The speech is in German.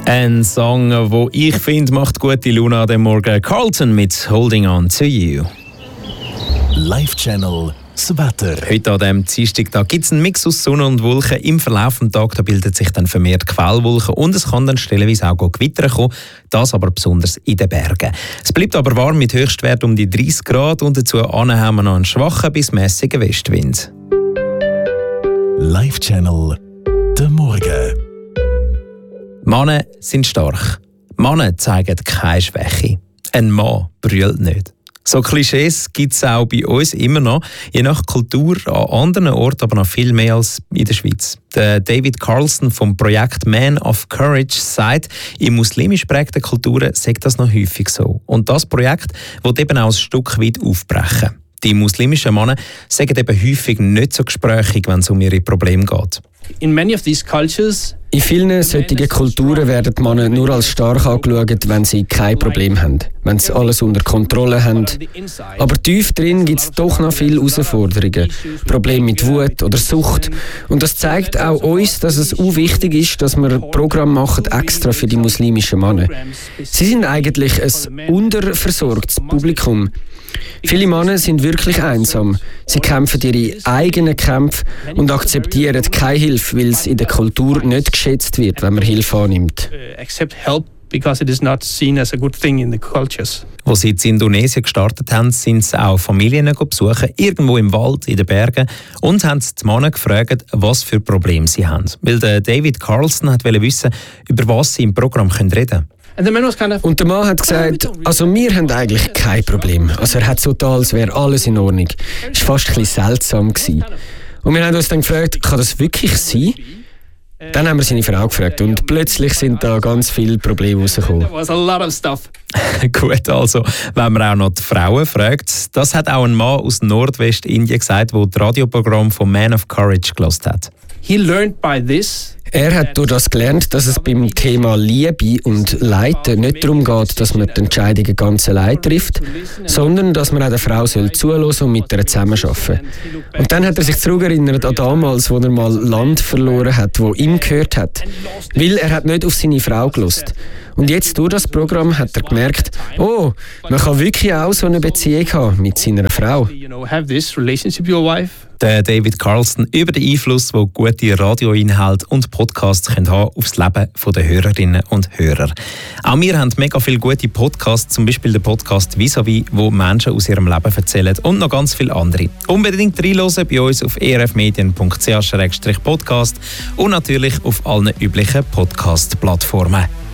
Ein Song, wo ich finde, macht gute Laune an dem Morgen. Carlton mit «Holding on to you». Live-Channel das Wetter. Heute an diesem Dienstag gibt es einen Mix aus Sonne und Wolken. Im Verlauf des Tages da bildet sich dann vermehrt Quellwolken und es kann dann stellenweise auch Gewitter kommen, das aber besonders in den Bergen. Es bleibt aber warm mit Höchstwert um die 30 Grad und dazu haben wir noch einen schwachen bis mäßigen Westwind. Live-Channel der Morgen. Männer sind stark. Männer zeigen keine Schwäche. Ein Mann brüllt nicht. So Klischees gibt es auch bei uns immer noch, je nach Kultur an anderen Orten, aber noch viel mehr als in der Schweiz. Der David Carlson vom Projekt Man of Courage sagt, in muslimisch prägten Kulturen sei das noch häufig so. Und das Projekt will eben auch ein Stück weit aufbrechen. Die muslimischen Männer sagen eben häufig nicht so gesprächig, wenn es um ihre Probleme geht. In many of these cultures, in vielen solchen Kulturen werden die Männer nur als stark angeschaut, wenn sie kein Problem haben, wenn sie alles unter Kontrolle haben. Aber tief drin gibt es doch noch viele Herausforderungen, Probleme mit Wut oder Sucht. Und das zeigt auch uns, dass es auch wichtig ist, dass wir Programme machen extra für die muslimischen Männer. Sie sind eigentlich ein unterversorgtes Publikum. Viele Männer sind wirklich einsam. Sie kämpfen ihre eigenen Kämpfe und akzeptieren keine Hilfe, weil es in der Kultur nicht geschätzt wird, wenn man Hilfe annimmt. because it is not seen as a good thing in the cultures. Als sie in Indonesien gestartet haben, sind sie auch Familien besuchen, irgendwo im Wald, in den Bergen, und haben die Männer gefragt, was für Probleme sie haben. Weil der David Carlson wollte wissen, über was sie im Programm reden können. Und der Mann hat gesagt, also wir haben eigentlich kein Problem. Also er hat so getan, als wäre alles in Ordnung. Es war fast ein bisschen seltsam gewesen. Und wir haben uns dann gefragt, kann das wirklich sein? Dann haben wir seine Frau gefragt und plötzlich sind da ganz viele Probleme rausgekommen. Gut, also, wenn man auch noch die Frauen fragt, das hat auch ein Mann aus Nordwestindien gesagt, der das Radioprogramm von Man of Courage gehört hat. He learned by this. Er hat durch das gelernt, dass es beim Thema Liebe und Leiden nicht darum geht, dass man die Entscheidungen ganz allein trifft, sondern dass man auch der Frau zuhören und mit ihr zusammenarbeiten. Und dann hat er sich zurückerinnert an damals, wo er mal Land verloren hat, wo ihm gehört hat, weil er hat nicht auf seine Frau gehört. Und jetzt durch das Programm hat er gemerkt, oh, man kann wirklich auch so eine Beziehung haben mit seiner Frau. Der David Carlson über den Einfluss, den gute Radioinhalte und Podcasts haben auf das Leben der Hörerinnen und Hörer. Auch wir haben mega viele gute Podcasts, zum Beispiel den Podcast «Vis-à-vis», wo Menschen aus ihrem Leben erzählen, und noch ganz viele andere. Unbedingt reinhören bei uns auf erfmedien.ch/podcast und natürlich auf allen üblichen Podcast-Plattformen.